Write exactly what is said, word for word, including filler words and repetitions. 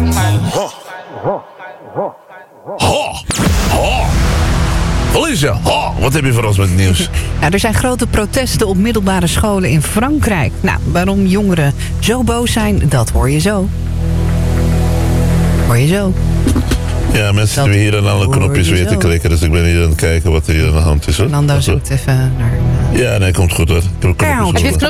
Ho, ho. Felicia, ho, wat heb je voor ons met het nieuws? Nou, er zijn grote protesten op middelbare scholen in Frankrijk. Nou, waarom jongeren zo boos zijn, dat hoor je zo. Hoor je zo. Ja, mensen zitten hier aan alle knopjes weer te klikken, dus ik ben hier aan het kijken wat er hier aan de hand is. Hoor. Nando zoekt even naar... Ja, nee, komt goed hoor. Heb je het knopje